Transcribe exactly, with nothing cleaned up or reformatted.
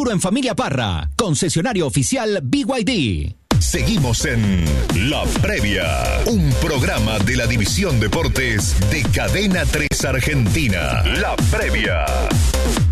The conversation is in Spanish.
futuro en Familia Parra. Concesionario oficial B Y D. Seguimos en La Previa, un programa de la División Deportes de Cadena tres Argentina. La Previa.